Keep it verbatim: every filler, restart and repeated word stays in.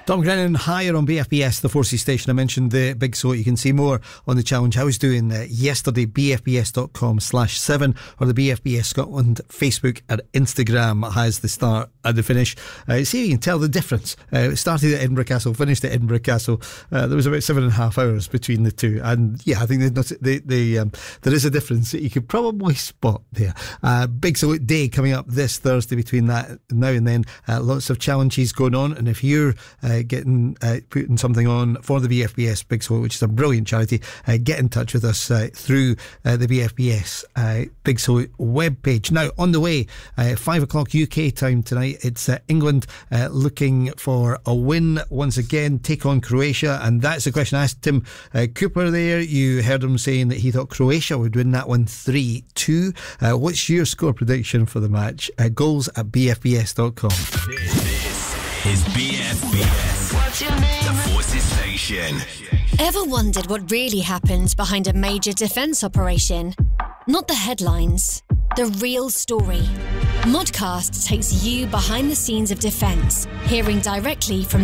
Dom Grennan higher on B F B S, the Forces station. I mentioned the Big So. You can see more on the challenge I was doing uh, yesterday, b f b s dot com slash seven, or the B F B S Scotland Facebook and Instagram has the start and the finish. Uh, see if you can tell the difference. Uh, it started at Edinburgh Castle, finished at Edinburgh Castle. Uh, there was about seven and a half hours between the two, and yeah, I think they, they, they, um, there is a difference that you could probably spot there. Uh, Big So Day coming up this Thursday. Between that now and then, uh, lots of challenges going on, and if you're uh, getting uh, putting something on for the B F B S Big So, which is a brilliant charity, uh, get in touch with us uh, through uh, the B F B S uh, Big So webpage. Now on the way, uh, five o'clock U K time tonight, it's uh, England uh, looking for a win once again, take on Croatia, and that's the question I asked Tim uh, Cooper there. You heard him saying that he thought Croatia would win that one three two. Uh, what's your score prediction for the match? Uh, goals at b f b s dot com. This is B F B S. What's your name? The Forces station. Ever wondered what really happens behind a major defence operation? Not the headlines, the real story. Modcast takes you behind the scenes of defence, hearing directly from